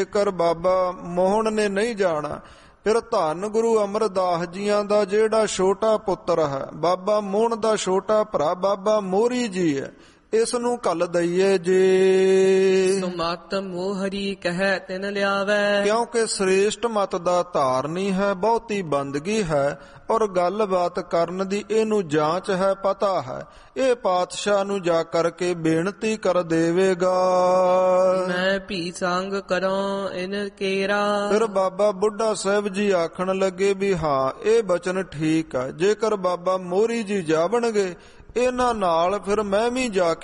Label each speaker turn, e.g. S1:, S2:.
S1: ਜੇਕਰ ਬਾਬਾ ਮੋਹਣ ਨੇ ਨਹੀਂ ਜਾਣਾ, ਫਿਰ ਧੰਨ ਗੁਰੂ ਅਮਰਦਾਸ ਜੀਆਂ ਦਾ ਜਿਹੜਾ ਛੋਟਾ ਪੁੱਤਰ ਹੈ, ਬਾਬਾ ਮੋਹਣ ਦਾ ਛੋਟਾ ਭਰਾ ਬਾਬਾ ਮੋਹਰੀ ਜੀ ਹੈ, ਇਸ ਨੂੰ ਘੱਲ ਦਈਏ ਜੀ।
S2: ਸੁਮਤ ਮੋਹਰੀ ਕਹਿ ਤਿਨ ਲਿਆਵੈ,
S1: ਕਿਉਂਕਿ ਸ੍ਰੇਸ਼ਟ ਮਤ ਦਾ ਧਾਰਨੀ ਹੈ, ਬਹੁਤੀ ਬੰਦਗੀ ਹੈ ਔਰ ਗੱਲਬਾਤ ਕਰਨ ਦੀ ਇਹਨੂੰ ਜਾਂਚ ਹੈ, ਪਤਾ ਹੈ। ਇਹ ਪਾਤਸ਼ਾਹ ਨੂੰ ਜਾ ਕਰਕੇ ਬੇਨਤੀ ਕਰ ਦੇਵੇਗਾ।
S2: ਮੈਂ ਭੀ ਸੰਗ ਕਰਾਂ ਇਨ ਕੇਰਾ।
S1: ਫਿਰ ਬਾਬਾ ਬੁੱਢਾ ਸਾਹਿਬ ਜੀ ਆਖਣ ਲੱਗੇ ਵੀ ਹਾਂ, ਇਹ ਬਚਨ ਠੀਕ ਹੈ। ਜੇਕਰ ਬਾਬਾ ਮੋਹਰੀ ਜੀ ਜਾਵਣਗੇ ਇਹਨਾਂ ਨਾਲ, ਫਿਰ ਮੈਂ ਵੀ ਜਾ ਕੇ